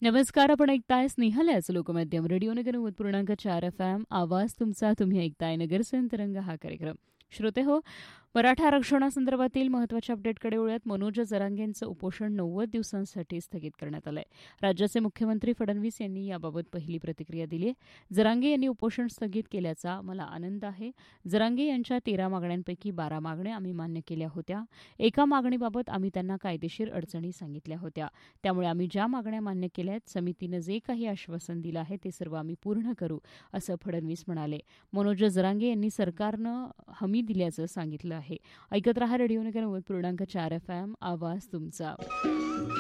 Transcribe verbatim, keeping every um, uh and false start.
नमस्कार. आपण ऐकताय स्नेहलयाचं लोकमाध्यम रेडिओ नगर नव्वद पूर्णांक चार एफ एम. आवाज तुमचा. तुम्ही ऐकताय नगरचे तरंग हा कार्यक्रम. श्रोते हो, मराठा आरक्षणासंदर्भातील महत्त्वाच्या अपडेटकडे वळूयात. मनोज जरांगेंचं उपोषण नव्वद दिवसांसाठी स्थगित करण्यात आलं आहे. राज्याचे मुख्यमंत्री फडणवीस यांनी याबाबत पहिली प्रतिक्रिया दिली आहे. जरांगे यांनी उपोषण स्थगित केल्याचा मला आनंद आहे. जरांगे यांच्या तेरा मागण्यांपैकी बारा मागण्या आम्ही मान्य केल्या होत्या. एका मागणीबाबत आम्ही त्यांना कायदेशीर अडचणी सांगितल्या होत्या. त्यामुळे आम्ही ज्या मागण्या मान्य केल्या आहेत, समितीनं जे काही आश्वासन दिलं आहे ते सर्व आम्ही पूर्ण करू, असं फडणवीस म्हणाले. मनोज जरांगे यांनी सरकारनं हमी दिल्याचं सांगितलं आहे. ऐकत रहा रेडिओ नगर नव्वद पूर्णांक चार एफ एम. आवाज तुमचा.